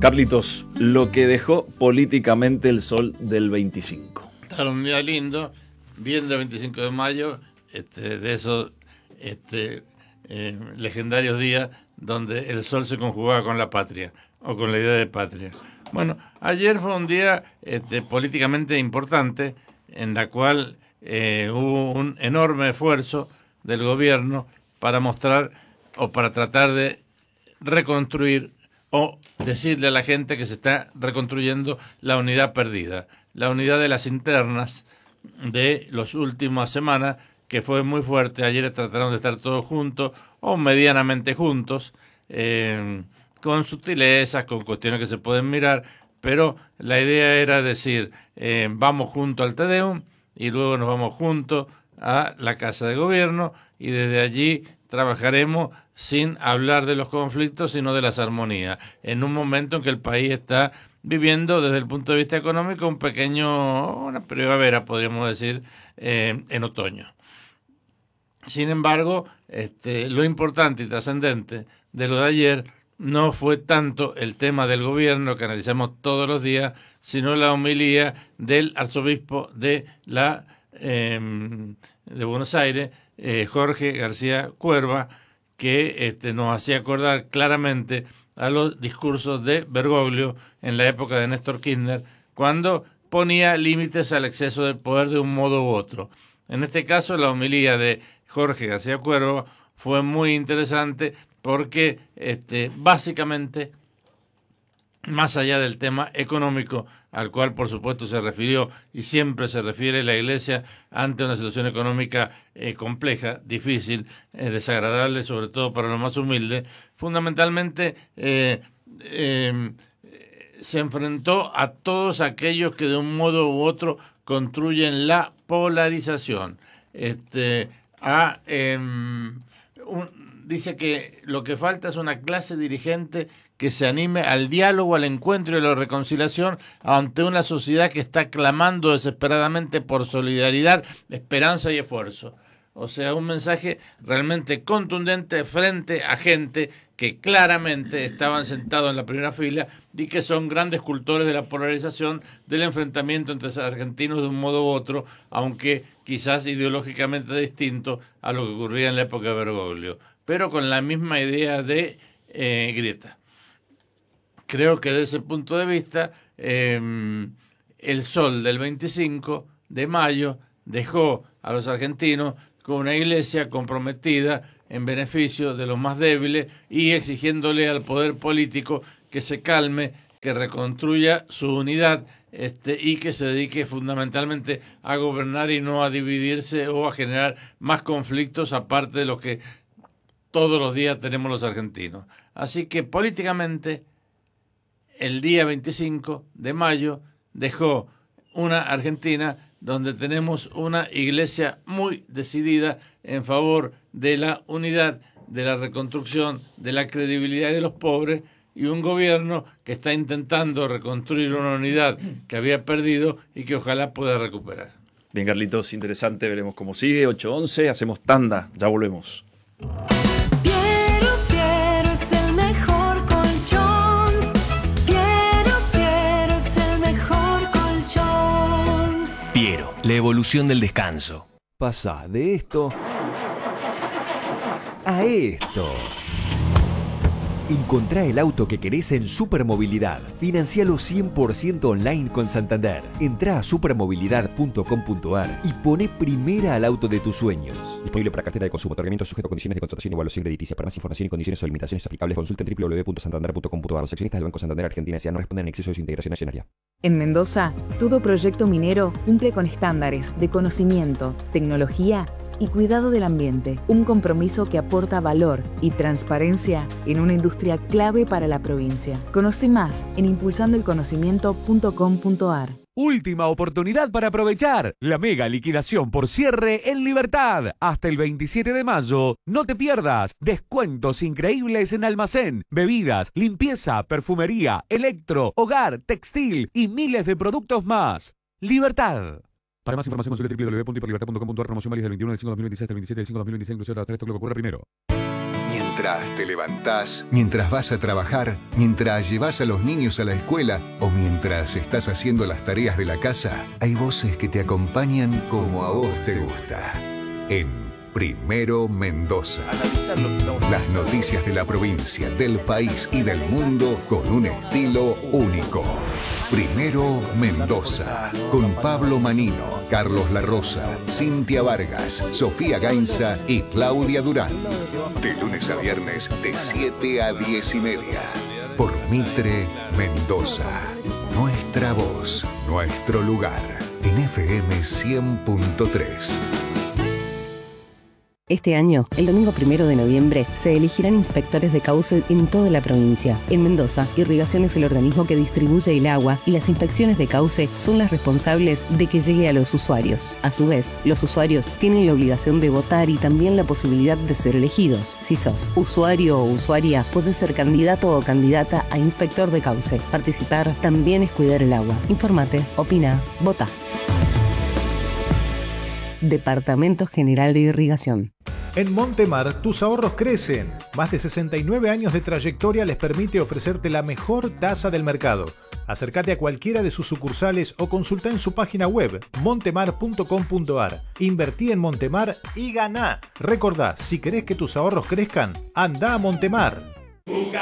Carlitos, lo que dejó políticamente el sol del 25. Era un día lindo, bien del 25 de mayo, de esos legendarios días donde el sol se conjugaba con la patria o con la idea de patria. Bueno, ayer fue un día políticamente importante en la cual hubo un enorme esfuerzo del gobierno para mostrar o para tratar de reconstruir o decirle a la gente que se está reconstruyendo la unidad perdida, la unidad de las internas de las últimas semanas, que fue muy fuerte. Ayer trataron de estar todos juntos o medianamente juntos, con sutilezas, con cuestiones que se pueden mirar, pero la idea era decir, vamos juntos al Te Deum y luego nos vamos juntos a la Casa de Gobierno y desde allí trabajaremos sin hablar de los conflictos, sino de las armonías, en un momento en que el país está viviendo desde el punto de vista económico una primavera, podríamos decir, en otoño. Sin embargo, lo importante y trascendente de lo de ayer no fue tanto el tema del gobierno que analizamos todos los días, sino la homilía del arzobispo de Buenos Aires, Jorge García Cuerva, que nos hacía acordar claramente a los discursos de Bergoglio en la época de Néstor Kirchner, cuando ponía límites al exceso de poder de un modo u otro. En este caso, la homilía de Jorge García Cuerva fue muy interesante porque básicamente, más allá del tema económico, al cual por supuesto se refirió y siempre se refiere la Iglesia ante una situación económica compleja, difícil, desagradable, sobre todo para los más humildes, fundamentalmente se enfrentó a todos aquellos que de un modo u otro construyen la polarización. Dice que lo que falta es una clase dirigente que se anime al diálogo, al encuentro y a la reconciliación ante una sociedad que está clamando desesperadamente por solidaridad, esperanza y esfuerzo. O sea, un mensaje realmente contundente frente a gente que claramente estaban sentados en la primera fila y que son grandes cultores de la polarización, del enfrentamiento entre argentinos de un modo u otro, aunque quizás ideológicamente distinto a lo que ocurría en la época de Bergoglio, pero con la misma idea de grieta. Creo que desde ese punto de vista, el sol del 25 de mayo dejó a los argentinos con una iglesia comprometida en beneficio de los más débiles y exigiéndole al poder político que se calme, que reconstruya su unidad y que se dedique fundamentalmente a gobernar y no a dividirse o a generar más conflictos aparte de los que todos los días tenemos los argentinos. Así que políticamente el día 25 de mayo dejó una Argentina donde tenemos una iglesia muy decidida en favor de la unidad, de la reconstrucción, de la credibilidad de los pobres, y un gobierno que está intentando reconstruir una unidad que había perdido y que ojalá pueda recuperar. Bien, Carlitos, interesante, veremos cómo sigue. 8:11, hacemos tanda, ya volvemos. Piero es el mejor colchón. Piero es el mejor colchón. Piero, la evolución del descanso. Pasa de esto a esto. Encontrá el auto que querés en Supermovilidad. Financialo 100% online con Santander. Entrá a supermovilidad.com.ar y poné primera al auto de tus sueños. Disponible para cartera de consumo. Otorgamiento sujeto a condiciones de contratación y evaluación crediticia. Para más información y condiciones o limitaciones aplicables, consulta en www.santander.com.ar. Los accionistas del Banco Santander Argentina S.A. no responden en exceso de su integración accionaria. En Mendoza, todo proyecto minero cumple con estándares de conocimiento, tecnología y cuidado del ambiente, un compromiso que aporta valor y transparencia en una industria clave para la provincia. Conoce más en impulsandoelconocimiento.com.ar. Última oportunidad para aprovechar la mega liquidación por cierre en Libertad. Hasta el 27 de mayo. No te pierdas. Descuentos increíbles en almacén, bebidas, limpieza, perfumería, electro, hogar, textil y miles de productos más. Libertad. Para más información consulte www.hiperlibertad.com.ar. Promoción válida del 21 del 5 de 2026 hasta el 27 del 5 de 2026, inclusive hasta esto lo que ocurre primero. Mientras te levantás, mientras vas a trabajar, mientras llevas a los niños a la escuela o mientras estás haciendo las tareas de la casa, hay voces que te acompañan como a vos te gusta. En Primero Mendoza. Las noticias de la provincia, del país y del mundo con un estilo único. Primero Mendoza, con Pablo Manino, Carlos La Rosa, Cintia Vargas, Sofía Gainza y Claudia Durán. De lunes a viernes, de 7 a 10:30. Por Mitre Mendoza. Nuestra voz, nuestro lugar. En FM 100.3. Este año, el domingo 1 de noviembre, se elegirán inspectores de cauce en toda la provincia. En Mendoza, Irrigación es el organismo que distribuye el agua y las inspecciones de cauce son las responsables de que llegue a los usuarios. A su vez, los usuarios tienen la obligación de votar y también la posibilidad de ser elegidos. Si sos usuario o usuaria, podés ser candidato o candidata a inspector de cauce. Participar también es cuidar el agua. Informate, opina, vota. Departamento General de Irrigación. En Montemar, tus ahorros crecen. Más de 69 años de trayectoria les permite ofrecerte la mejor tasa del mercado. Acércate a cualquiera de sus sucursales o consulta en su página web montemar.com.ar. Invertí en Montemar y ganá. Recordá, si querés que tus ahorros crezcan, anda a Montemar.